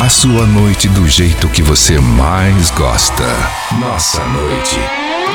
a sua noite do jeito que você mais gosta. Nossa noite.